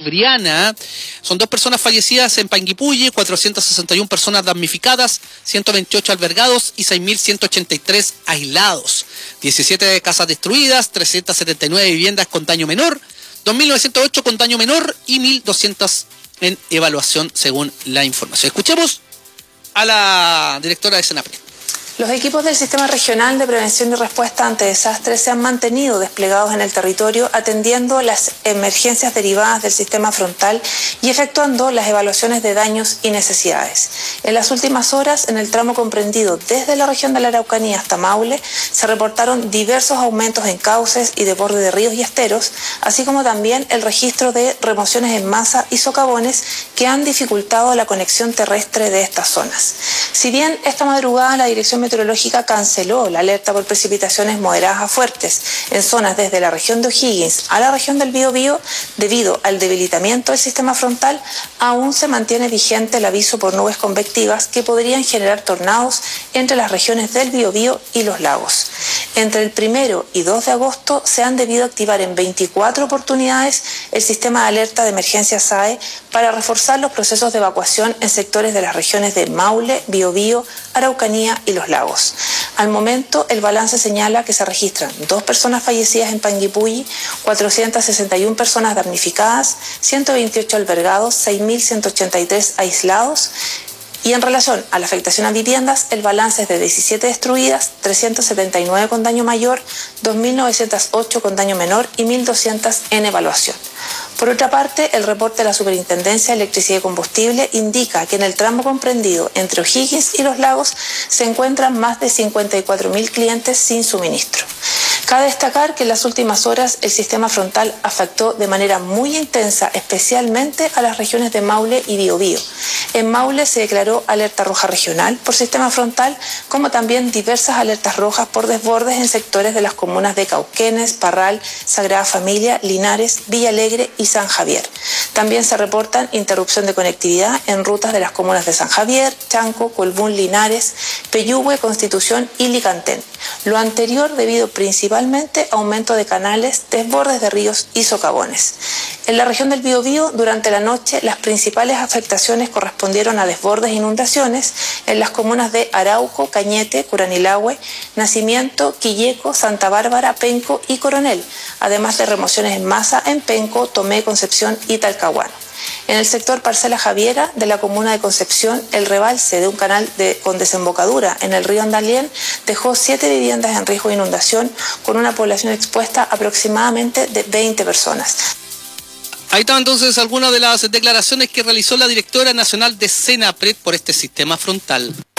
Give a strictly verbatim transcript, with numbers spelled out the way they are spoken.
Briana. Son dos personas fallecidas en Panguipulli, cuatrocientas sesenta y una personas damnificadas, ciento veintiocho albergados y seis mil ciento ochenta y tres aislados. diecisiete casas destruidas, trescientas setenta y nueve viviendas con daño menor, dos mil novecientos ocho con daño menor y mil doscientas en evaluación según la información. Escuchemos a la directora de Senapred. Los equipos del Sistema Regional de Prevención y Respuesta ante Desastres se han mantenido desplegados en el territorio atendiendo las emergencias derivadas del sistema frontal y efectuando las evaluaciones de daños y necesidades. En las últimas horas, en el tramo comprendido desde la región de la Araucanía hasta Maule, se reportaron diversos aumentos en cauces y desborde de ríos y esteros, así como también el registro de remociones en masa y socavones que han dificultado la conexión terrestre de estas zonas. Si bien esta madrugada la Dirección Meteorológica canceló la alerta por precipitaciones moderadas a fuertes en zonas desde la región de O'Higgins a la región del Biobío, debido al debilitamiento del sistema frontal, aún se mantiene vigente el aviso por nubes convectivas que podrían generar tornados entre las regiones del Biobío y los lagos. Entre el primero y dos de agosto se han debido activar en veinticuatro oportunidades el sistema de alerta de emergencia S A E para reforzar los procesos de evacuación en sectores de las regiones de Maule, Biobío, Araucanía y los lagos. Al momento, el balance señala que se registran dos personas fallecidas en Panguipulli, cuatrocientas sesenta y una personas damnificadas, ciento veintiocho albergados, seis mil ciento ochenta y tres aislados. Y en relación a la afectación a viviendas, el balance es de diecisiete destruidas, trescientas setenta y nueve con daño mayor, dos mil novecientos ocho con daño menor y mil doscientos en evaluación. Por otra parte, el reporte de la Superintendencia de Electricidad y Combustible indica que en el tramo comprendido entre O'Higgins y los lagos se encuentran más de cincuenta y cuatro mil clientes sin suministro. Cabe destacar que en las últimas horas el sistema frontal afectó de manera muy intensa, especialmente a las regiones de Maule y Biobío. En Maule se declaró alerta roja regional por sistema frontal, como también diversas alertas rojas por desbordes en sectores de las comunas de Cauquenes, Parral, Sagrada Familia, Linares, Villa Alegre y San Javier. También se reportan interrupción de conectividad en rutas de las comunas de San Javier, Chanco, Colbún, Linares, Peyúgue, Constitución y Licantén. Lo anterior debido principalmente a aumento de canales, desbordes de ríos y socavones. En la región del Biobío, durante la noche, las principales afectaciones correspondieron a desbordes e inundaciones en las comunas de Arauco, Cañete, Curanilahue, Nacimiento, Quilleco, Santa Bárbara, Penco y Coronel, además de remociones en masa en Penco, Tomé, Concepción y Talcahuano. En el sector Parcela Javiera de la comuna de Concepción, el rebalse de un canal de, con desembocadura en el río Andalién dejó siete viviendas en riesgo de inundación, con una población expuesta aproximadamente de veinte personas. Ahí están entonces algunas de las declaraciones que realizó la directora nacional de Senapred por este sistema frontal.